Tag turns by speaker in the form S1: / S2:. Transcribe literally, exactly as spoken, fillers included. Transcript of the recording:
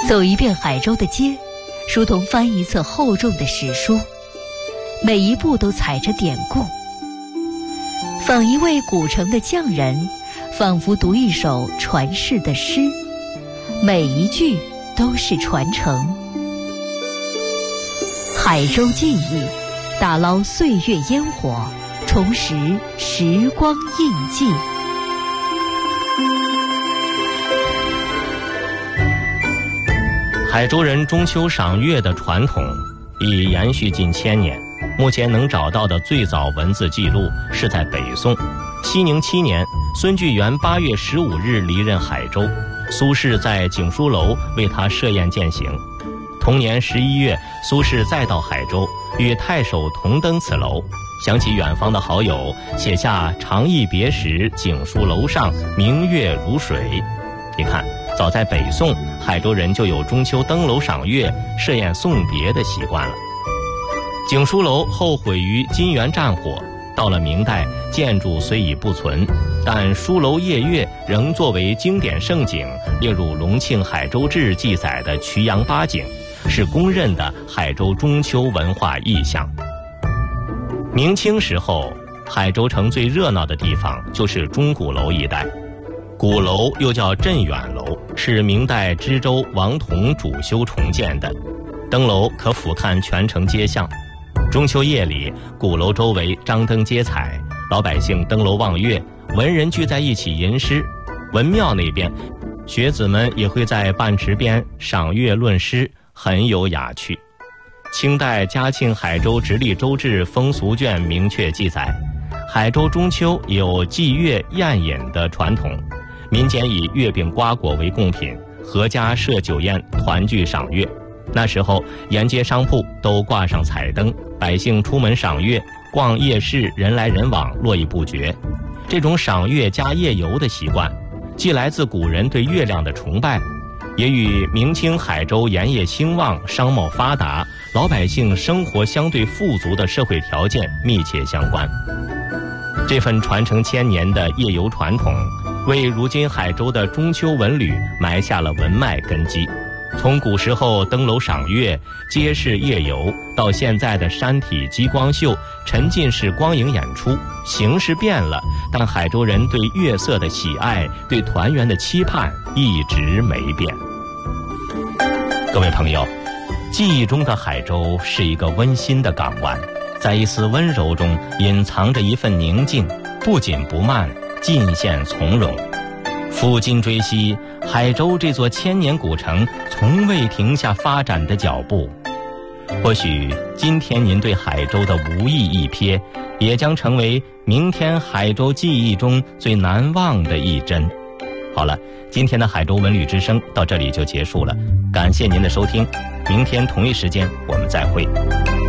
S1: 走一遍海州的街，如同翻一册厚重的史书，每一步都踩着典故。访一位古城的匠人，仿佛读一首传世的诗，每一句都是传承。海州记忆，打捞岁月烟火，重拾时光印记。
S2: 海州人中秋赏月的传统已延续近千年。目前能找到的最早文字记录是在北宋熙宁七年，孙巨源八月十五日离任海州，苏轼在景书楼为他设宴饯行。同年十一月，苏轼再到海州，与太守同登此楼，想起远方的好友，写下长忆别时，景书楼上明月如水。你看，早在北宋，海州人就有中秋登楼赏月、设宴送别的习惯了。景书楼后毁于金元战火，到了明代，建筑虽已不存，但书楼夜月仍作为经典胜景，列入《隆庆海州志》记载的衢阳八景，是公认的海州中秋文化意象。明清时候，海州城最热闹的地方就是钟鼓楼一带。鼓楼又叫镇远楼，是明代知州王同主修重建的，登楼可俯瞰全城街巷。中秋夜里，鼓楼周围张灯结彩，老百姓登楼望月，文人聚在一起吟诗。文庙那边，学子们也会在半池边赏月论诗，很有雅趣。清代嘉庆海州直隶州志风俗卷明确记载，海州中秋有祭月宴饮的传统，民间以月饼瓜果为贡品，阖家设酒宴，团聚赏月。那时候沿街商铺都挂上彩灯，百姓出门赏月，逛夜市人来人往，络绎不绝。这种赏月加夜游的习惯，既来自古人对月亮的崇拜，也与明清海州盐业兴旺、商贸发达、老百姓生活相对富足的社会条件密切相关。这份传承千年的夜游传统，为如今海州的中秋文旅埋下了文脉根基。从古时候登楼赏月、街市夜游，到现在的山体激光秀、沉浸式光影演出，形式变了，但海州人对月色的喜爱、对团圆的期盼一直没变。各位朋友，记忆中的海州是一个温馨的港湾，在一丝温柔中隐藏着一份宁静，不紧不慢，尽现从容。抚今追昔，海州这座千年古城从未停下发展的脚步。或许今天您对海州的无意一瞥，也将成为明天海州记忆中最难忘的一帧。好了，今天的海州文旅之声到这里就结束了，感谢您的收听，明天同一时间我们再会。